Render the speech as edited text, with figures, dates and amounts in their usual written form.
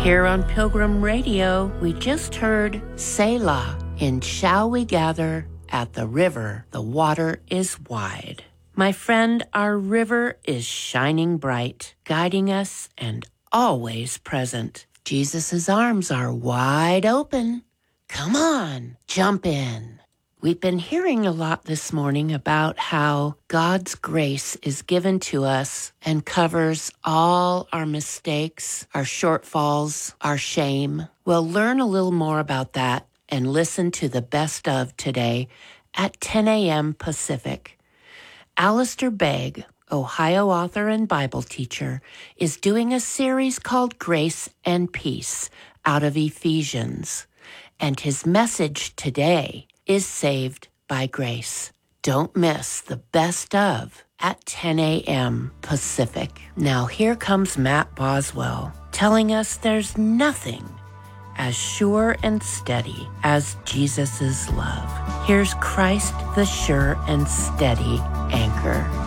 Here on Pilgrim Radio, we just heard Selah in Shall We Gather at the River, the Water is Wide. My friend, our river is shining bright, guiding us and always present. Jesus' arms are wide open. Come on, jump in. We've been hearing a lot this morning about how God's grace is given to us and covers all our mistakes, our shortfalls, our shame. We'll learn a little more about that and listen to the best of today at 10 a.m. Pacific. Alistair Begg, Ohio author and Bible teacher, is doing a series called Grace and Peace out of Ephesians. And his message today is Saved by Grace. Don't miss the best of at 10 a.m. Pacific. Now here comes Matt Boswell telling us there's nothing as sure and steady as Jesus' love. Here's Christ, the sure and steady anchor.